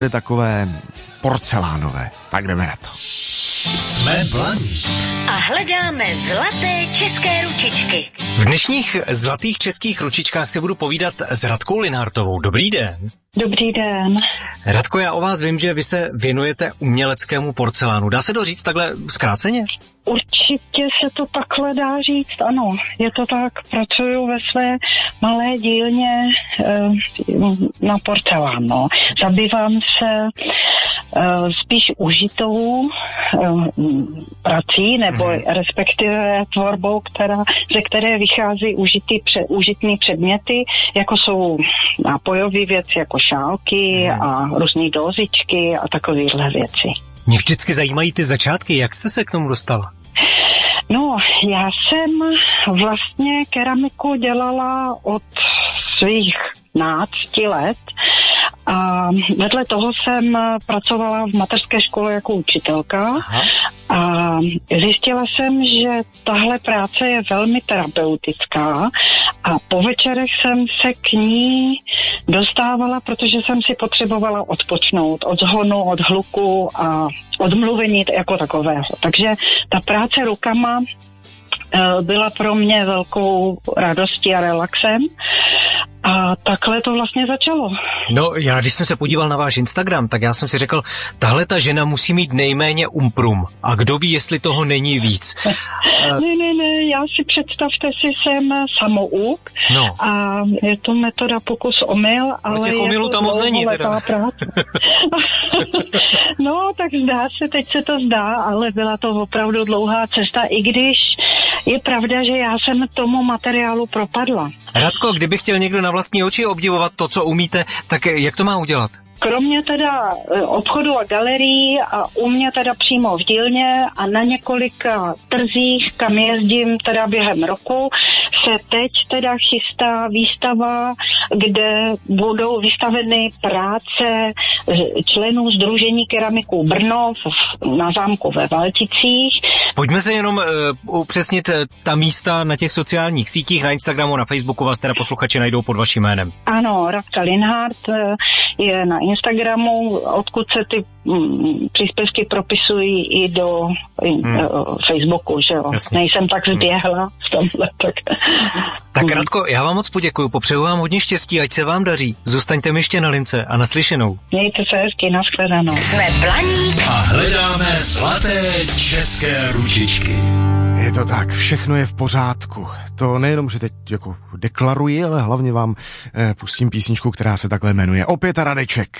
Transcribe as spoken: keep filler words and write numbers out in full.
je takové porcelánové. Tak jdeme na to. Jsme Blaník a hledáme zlaté české ručičky. V dnešních zlatých českých ručičkách se budu povídat s Radkou Linhartovou. Dobrý den. Dobrý den. Radko, já o vás vím, že vy se věnujete uměleckému porcelánu. Dá se to říct takhle zkráceně? Určitě se to takhle dá říct, ano. Je to tak, pracuju ve své malé dílně e, na porcelán. No. Zabývám se e, spíš užitou e, prací, nebo hmm. respektive tvorbou, která, ze které vychází užitý, pře, užitný předměty, jako jsou nápojové věci, jako šálky hmm. a různé dozičky a takovéhle věci. Mě vždycky zajímají ty začátky. Jak jste se k tomu dostala? No, já jsem vlastně keramiku dělala od svých nácti let a vedle toho jsem pracovala v mateřské škole jako učitelka. Aha. A zjistila jsem, že tahle práce je velmi terapeutická a po večerech jsem se k ní dostávala, protože jsem si potřebovala odpočnout od zhonu, od hluku a od mluvení jako takového. Takže ta práce rukama byla pro mě velkou radostí a relaxem. A takhle to vlastně začalo. No, já když jsem se podíval na váš Instagram, tak já jsem si řekl, tahle ta žena musí mít nejméně umprum. A kdo ví, jestli toho není víc. ne, ne, ne, já si představte si, jsem samouk. No. A je to metoda pokus omyl, ale no, těch je omylů to tam moc není, teda. práce. No, tak zdá se, teď se to zdá, ale byla to opravdu dlouhá cesta, i když je pravda, že já jsem tomu materiálu propadla. Radko, kdyby chtěl někdo na vlastní oči obdivovat to, co umíte, tak jak to má udělat? Kromě teda obchodu a galerií a u mě teda přímo v dílně a na několika trzích, kam jezdím teda během roku, se teď teda chystá výstava, kde budou vystaveny práce členů Sdružení keramiků Brno na zámku ve Valticích. Pojďme se jenom uh, upřesnit uh, ta místa na těch sociálních sítích, na Instagramu, na Facebooku vás teda posluchači najdou pod vaším jménem. Ano, Radka Linhart uh, je na Instagramu, odkud se ty mm, příspěvky propisují i do hmm. uh, Facebooku, že jo. Jasně. Nejsem tak zběhla v tomhle. Tak, tak Radko, já vám moc poděkuju, popřeju vám hodně štěstí, ať se vám daří. Zůstaňte mi ještě na lince a naslyšenou. Mějte se hezky, nashledanou. Jsme Blaník a hledáme zlaté české ručičky. Je to tak, všechno je v pořádku. To nejenom, že teď jako deklaruji, ale hlavně vám eh, pustím písničku, která se takhle jmenuje Opět a Radeček.